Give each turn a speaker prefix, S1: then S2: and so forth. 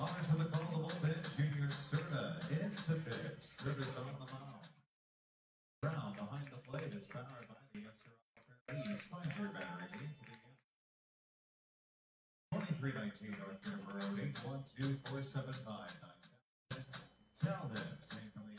S1: Honors for the call of the bullpen, Junior Serta into pitch. Service on the mound. Brown behind the plate. It's powered by the answer. East, five-year battery leads the answer. 2319 North River Road, 812-475. Tell them, St.